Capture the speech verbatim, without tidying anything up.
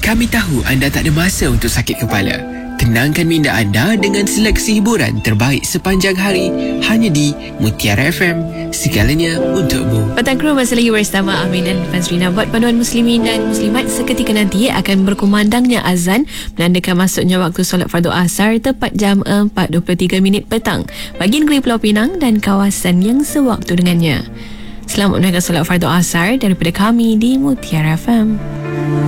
Kami tahu anda tak ada masa untuk sakit kepala. Tenangkan minda anda dengan seleksi hiburan terbaik sepanjang hari hanya di Mutiara F M. Segalanya untukmu. Petang Kru masih lagi bersama Amin dan Fazrina. Buat panduan muslimin dan muslimat, seketika nanti akan berkumandangnya azan menandakan masuknya waktu solat fardu asar tepat jam empat dua puluh tiga minit petang bagi negeri Pulau Pinang dan kawasan yang sewaktu dengannya. Selamat menunaikan solat fardu asar daripada kami di Mutiara F M.